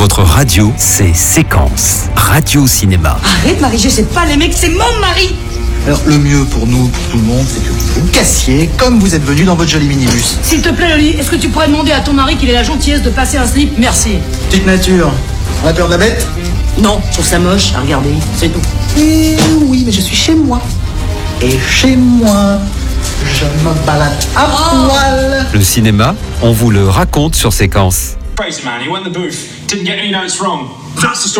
Votre radio, c'est Séquence. Radio-cinéma. Arrête Marie-G, c'est pas les mecs, c'est mon mari. Alors le mieux pour nous, tout le monde, c'est que vous vous cassiez comme vous êtes venu dans votre joli minibus. S'il te plaît Loli, est-ce que tu pourrais demander à ton mari qu'il ait la gentillesse de passer un slip? Merci. Petite nature, on a peur de la bête? Non, je trouve ça moche à regarder, c'est tout. Eh oui, mais je suis chez moi. Et chez moi, je me balade à poil. Le cinéma, on vous le raconte sur Séquence. Crazy man, he went in the booth, didn't get any notes wrong. That's the story.